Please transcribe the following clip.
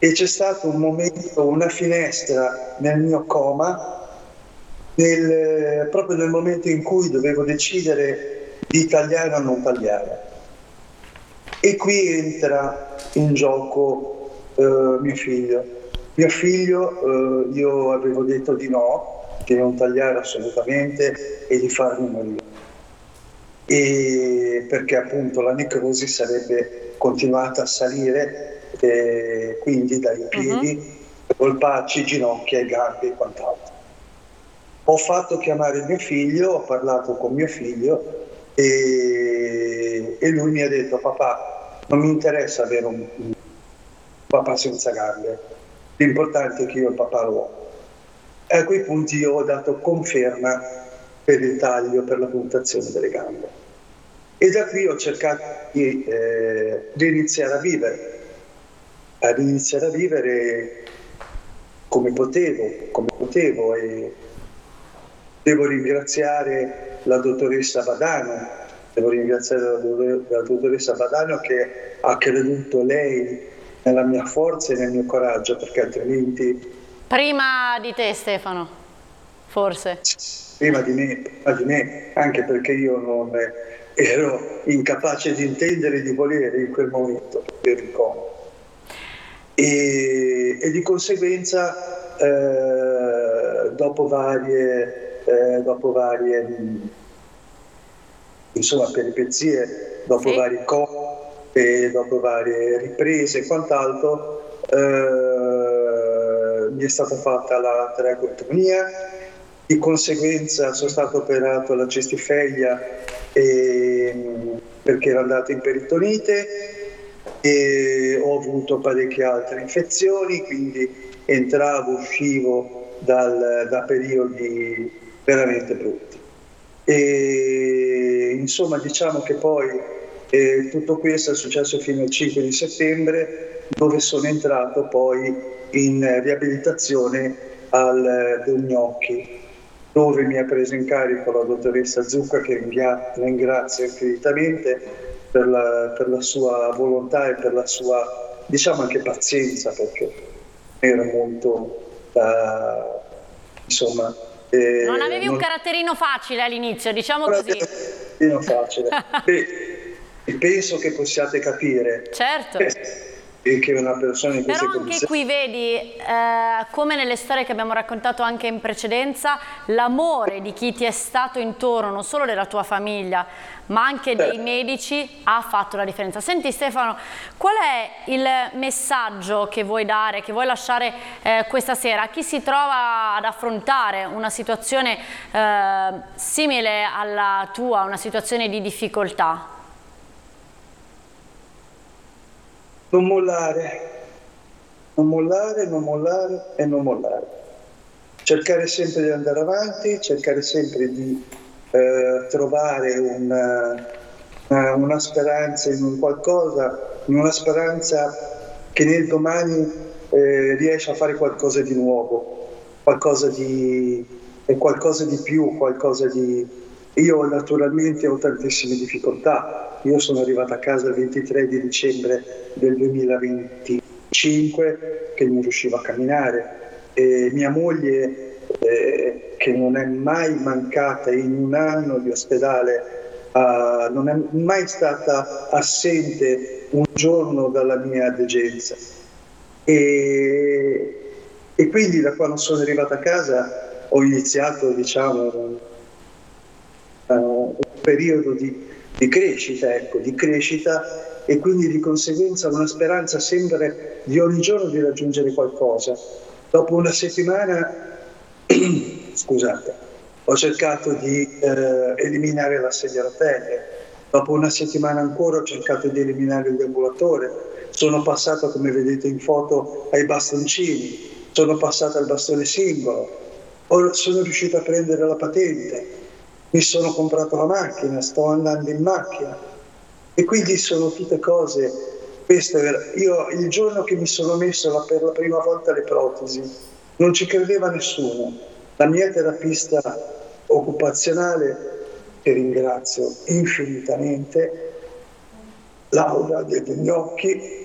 e c'è stato un momento, una finestra nel mio coma, proprio nel momento in cui dovevo decidere di tagliare o non tagliare. E qui entra in gioco mio figlio. Mio figlio, io avevo detto di no, di non tagliare assolutamente e di farmi morire. E perché appunto la necrosi sarebbe continuata a salire, quindi dai piedi, polpacci, ginocchia e gambe e quant'altro. Ho fatto chiamare mio figlio, ho parlato con mio figlio e lui mi ha detto: papà, non mi interessa avere un papà senza gambe, l'importante è che io il papà lo ho. E a quei punti io ho dato conferma per il taglio, per la puntazione delle gambe. E da qui ho cercato di iniziare a vivere come potevo, e devo ringraziare la dottoressa Badano, che ha creduto lei nella mia forza e nel mio coraggio, perché altrimenti... Prima di te, Stefano, forse? Prima di me, anche perché io non ero incapace di intendere e di volere in quel momento, per il coma. E di conseguenza dopo varie insomma peripezie, dopo vari coppe, dopo varie riprese e quant'altro, mi è stata fatta la tracheotomia, di conseguenza sono stato operato alla cistifeglia perché era andato in peritonite, e ho avuto parecchie altre infezioni, quindi entravo, uscivo da periodi veramente brutti. E insomma, diciamo che poi tutto questo è successo fino al 5 di settembre, dove sono entrato poi in riabilitazione al Gnocchi, dove mi ha preso in carico la dottoressa Zucca, che ringrazio infinitamente per la sua volontà e per la sua, diciamo, anche pazienza, perché era molto insomma... non avevi un caratterino facile all'inizio, diciamo così. Facile. Penso che possiate capire. Certo. Che una persona in queste Però anche qui vedi, come nelle storie che abbiamo raccontato anche in precedenza, l'amore di chi ti è stato intorno, non solo della tua famiglia, ma anche dei medici, ha fatto la differenza. Senti Stefano, qual è il messaggio che vuoi dare, che vuoi lasciare questa sera a chi si trova ad affrontare una situazione simile alla tua, una situazione di difficoltà? Non mollare, non mollare, non mollare e non mollare. Cercare sempre di andare avanti, cercare sempre di trovare una speranza in un qualcosa, in una speranza che nel domani riesce a fare qualcosa di nuovo, qualcosa di più, qualcosa di... Io naturalmente ho tantissime difficoltà. Io sono arrivata a casa il 23 di dicembre del 2025 che non riuscivo a camminare, e mia moglie che non è mai mancata in un anno di ospedale, non è mai stata assente un giorno dalla mia degenza, e quindi da quando sono arrivata a casa ho iniziato, diciamo, un periodo di crescita, ecco, di crescita, e quindi di conseguenza una speranza sempre di ogni giorno di raggiungere qualcosa. Dopo una settimana scusate, ho cercato di eliminare la sedia a rotelle, dopo una settimana ancora ho cercato di eliminare il deambulatore, sono passato, come vedete in foto, ai bastoncini, sono passato al bastone singolo, sono riuscito a prendere la patente, mi sono comprato la macchina, sto andando in macchina, e quindi sono tutte cose. Io il giorno che mi sono messo per la prima volta le protesi non ci credeva nessuno. La mia terapista occupazionale, che ringrazio infinitamente, Laura degli Gnocchi,